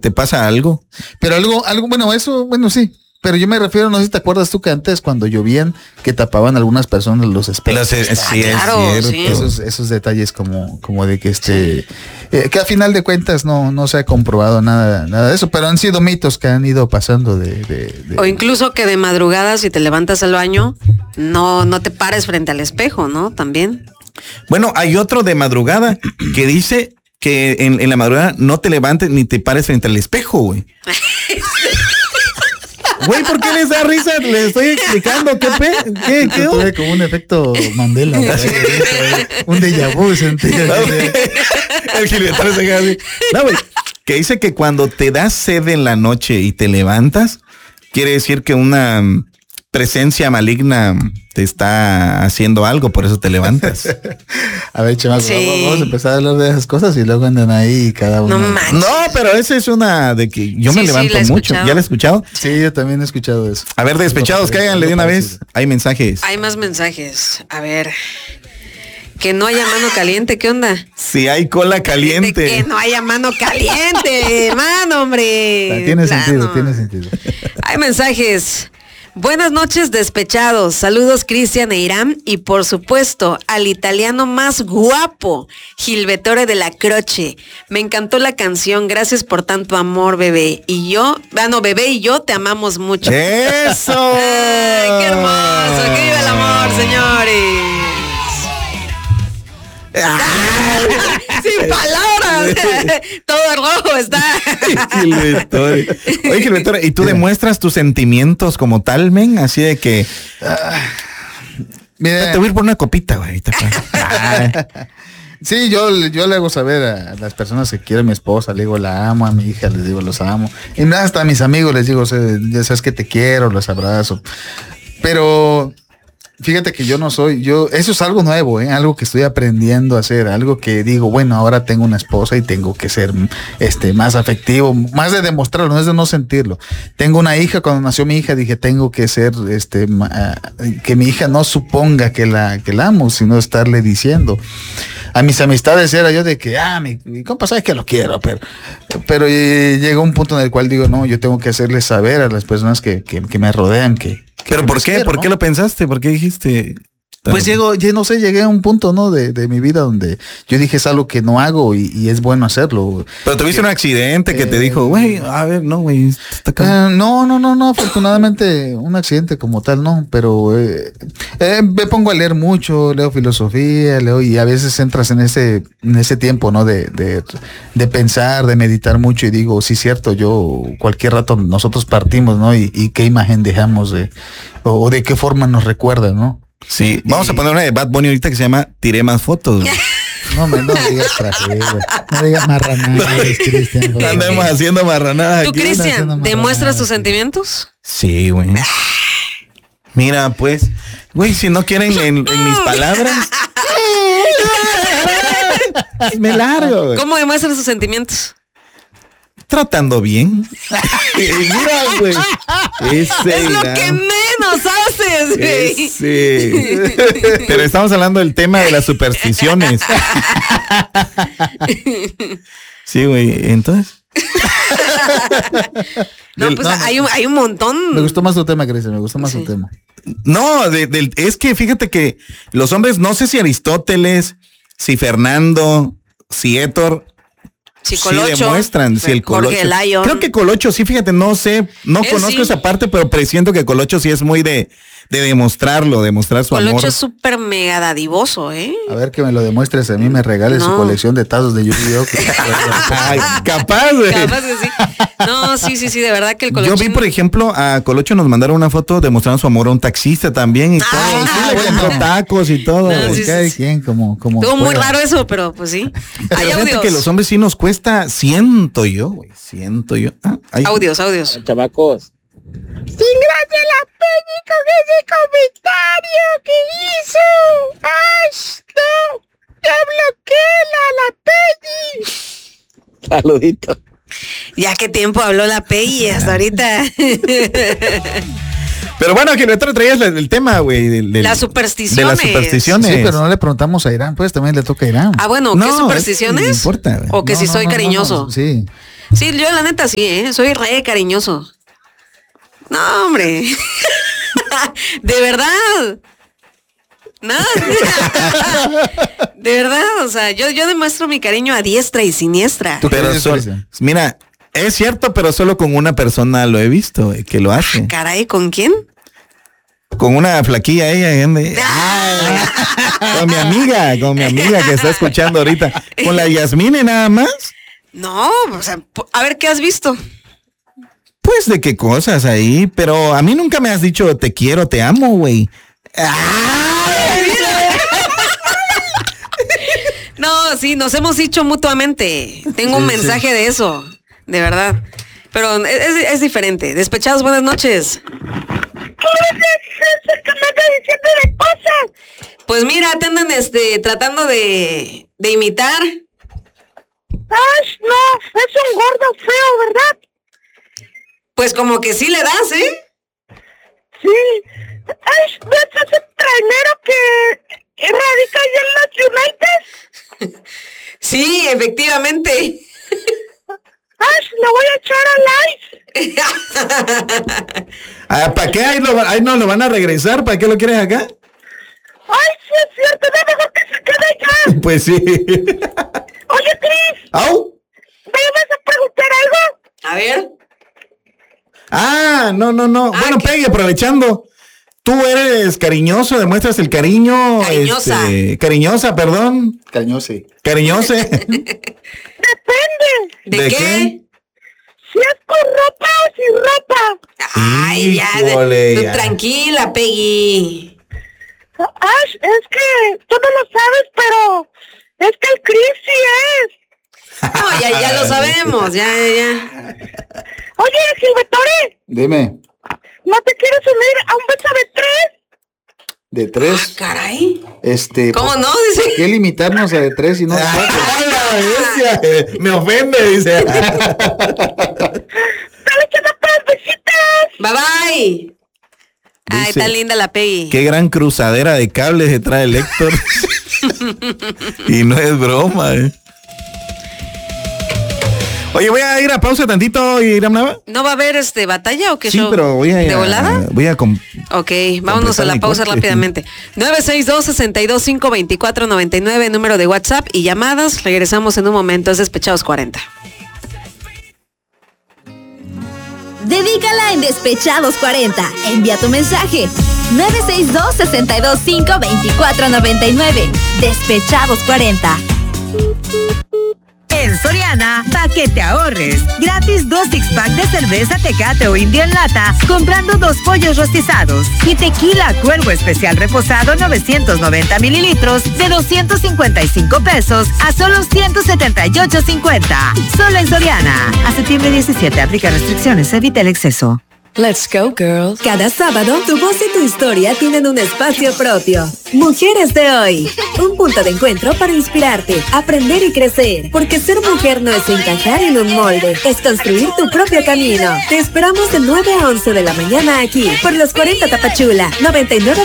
te pasa algo. Pero algo, bueno, sí. Pero yo me refiero, no sé si te acuerdas tú que antes cuando llovían, que tapaban algunas personas los espejos. Sí, claro, es cierto. sí. Esos detalles como de que que a final de cuentas no se ha comprobado nada de eso, pero han sido mitos que han ido pasando O incluso que de madrugada, si te levantas al baño, no te pares frente al espejo, ¿no? También. Bueno, hay otro de madrugada que dice que en la madrugada no te levantes ni te pares frente al espejo, güey. Güey, ¿por qué les da risa? Les estoy explicando. ¿Qué? Tuve como un efecto Mandela. Un déjà vu. El Gilberto se queda así. No, güey. Que dice que cuando te das sed en la noche y te levantas, quiere decir que una presencia maligna te está haciendo algo, por eso te levantas. A ver, chamaco, Sí. vamos a empezar a hablar de esas cosas y luego andan ahí cada uno. No manches. No, pero esa es una de que yo me Sí, levanto la he mucho. escuchado. ¿Ya la he escuchado? Sí, yo también he escuchado eso. A ver, despechados, cáiganle de una vez. Hay mensajes. Hay más mensajes. A ver. Que no haya mano caliente, ¿qué onda? Si hay cola caliente. Que no haya mano caliente, mano, hombre. Tiene Plano. sentido. Hay mensajes. Buenas noches, despechados. Saludos, Cristian e Irán. Y por supuesto, al italiano más guapo, Gilbertore de la Croce. Me encantó la canción. Gracias por tanto amor, bebé. Bebé y yo te amamos mucho. ¡Eso! ¡Ay, qué hermoso! ¡Que viva el amor, señores! ¡Sin palabras! Todo rojo está. Gilbertore. Oye, Gilbertore, ¿y tú demuestras tus sentimientos como tal, men? Así de que... Mira, te voy a ir por una copita, güey. sí, yo le hago saber a las personas que quiero a mi esposa, le digo la amo, a mi hija les digo los amo. Y hasta a mis amigos les digo, ya sabes que te quiero, los abrazo. Pero fíjate que eso es algo nuevo, algo que estoy aprendiendo a hacer, algo que digo, bueno, ahora tengo una esposa y tengo que ser más afectivo, más de demostrarlo, no es de no sentirlo. Tengo una hija, cuando nació mi hija dije, tengo que ser, que mi hija no suponga que la amo, sino estarle diciendo. A mis amistades era yo de que, mi compa sabe que lo quiero, pero llegó un punto en el cual digo, no, yo tengo que hacerle saber a las personas que me rodean que ¿Pero por qué? ¿Por qué lo pensaste? ¿Por qué dijiste? Pues llegué a un punto, ¿no? De mi vida donde yo dije es algo que no hago y es bueno hacerlo. Pero tuviste un accidente que te dijo, güey, a ver, no, güey. No, afortunadamente un accidente como tal, no, pero me pongo a leer mucho, leo filosofía, y a veces entras en ese tiempo, ¿no? De pensar, de meditar mucho y digo, sí, cierto, cualquier rato nosotros partimos, ¿no? Y qué imagen dejamos o de qué forma nos recuerda, ¿no? Sí, vamos a poner una de Bad Bunny ahorita que se llama Tiré más fotos. No digas tragedia, no digas marranadas, Cristian. No andemos haciendo marranadas. ¿Tú, Cristian, demuestras tus sentimientos? Sí, güey. Mira, pues, güey, si no quieren en mis palabras, me largo, güey. ¿Cómo demuestras tus sentimientos? Tratando bien. Mira, güey. Es lo que menos haces, güey. Sí. Pero estamos hablando del tema de las supersticiones. Sí, güey. Entonces. Hay un montón. Me gustó más tu tema, Cristian. Me gustó más tu tema. No, es que fíjate que los hombres, no sé si Aristóteles, si Fernando, si Héctor. Sí, Colocho, sí demuestran, sí, el Colocho. Creo que Colocho, sí, fíjate, no sé, no conozco esa parte, pero presiento que Colocho sí es muy de demostrar su amor. Colocho es súper mega dadivoso, ¿eh? A ver que me lo demuestres, a mí me regales su colección de tazos de Yu-Gi-Oh. Capaz, güey. Capaz que sí. No, sí, de verdad que el Colocho. Yo vi, por ejemplo, a Colocho nos mandaron una foto demostrando su amor a un taxista también y todo. Sí, le compró tacos y todo. No, sí. ¿Quién? Como estuvo muy raro eso, pero pues sí. Pero hay audios. Que los hombres sí nos cuesta, siento yo. Audios. Chavacos. Sin gracia la Peñi con ese comentario que hizo. ¡Ay, no! ¡Ya bloqueé la Peñi! Saludito. Ya qué tiempo habló la Peñi hasta ahorita. Pero bueno, que nosotros traías el tema, güey. Las supersticiones. De las supersticiones. Sí, pero no le preguntamos a Irán, pues también le toca a Irán. Ah, bueno, ¿qué supersticiones? No importa. O que si soy cariñoso. Sí. Sí, yo la neta sí, soy re cariñoso. No, hombre. De verdad. No. De verdad, o sea, yo demuestro mi cariño a diestra y siniestra. Pero mira, es cierto, pero solo con una persona lo he visto, que lo hace. Caray, ¿con quién? Con una flaquilla ella. Con mi amiga que está escuchando ahorita. Con la Yasmine nada más. No, o sea, a ver, ¿qué has visto? Pues de qué cosas ahí, pero a mí nunca me has dicho te quiero, te amo, güey. No, sí, nos hemos dicho mutuamente. Tengo un mensaje de eso, de verdad. Pero es diferente. Despechados, buenas noches. ¿Qué me anda diciendo de cosas? Pues mira, te andan tratando de imitar. ¡Ay, no! Es un gordo feo, ¿verdad? Pues como que sí le das, ¿eh? Sí. ¡Ay, no es ese trainero que radica allá en los United! Sí, efectivamente. ¡Ay, le voy a echar a Lice! ¿Para qué? Ahí no lo van a regresar. ¿Para qué lo quieres acá? ¡Ay, sí es cierto! ¡No, mejor que se quede allá! Pues sí. Oye, Cris. ¿Au? ¿Me vas a preguntar algo? A ver. No. Bueno, Peggy, aprovechando. Tú eres cariñoso, demuestras el cariño. Cariñosa. Cariñosa, perdón. Cariñose. Cariñose. Depende. ¿De qué? Si es con ropa o sin ropa. Ay, ya. Híjole, ya. Tranquila, Peggy. Ash, es que tú no lo sabes, pero es que el Chris sí es. No, ya lo sabemos, ya. Oye, Silvetore, Dime, ¿no te quieres unir a un beso de 3? de 3. Caray. ¿Por ¿Cómo no? Dice. qué limitarnos a de 3 y no de 4? Me ofende, dice. ¡Dale, chamapas, besitos! Bye bye. Ay, Dice, está linda la Peggy. Qué gran cruzadera de cables se trae el Héctor. Y no es broma, Oye, voy a ir a pausa tantito, Irán Nava. ¿No va a haber batalla o qué Sí, show? pero voy a ir ¿De volada? Ok, vámonos a la pausa rápidamente. 962-625-2499, número de WhatsApp y llamadas. Regresamos en un momento. Es Despechados 40. Dedícala en Despechados 40. Envía tu mensaje. 962-625-2499. Despechados 40. En Soriana, pa' que te ahorres. Gratis 2 six-pack de cerveza Tecate o Indio en lata, comprando 2 pollos rostizados. Y tequila Cuervo Especial reposado 990 mililitros de 255 pesos a solo 178.50. Solo en Soriana. A septiembre 17, aplica restricciones, evita el exceso. Let's go, girls. Cada sábado, tu voz y tu historia tienen un espacio propio. Mujeres de hoy. Un punto de encuentro para inspirarte, aprender y crecer. Porque ser mujer no es encajar en un molde, es construir tu propio camino. Te esperamos de 9 a 11 de la mañana aquí, por los 40 Tapachula, 99.1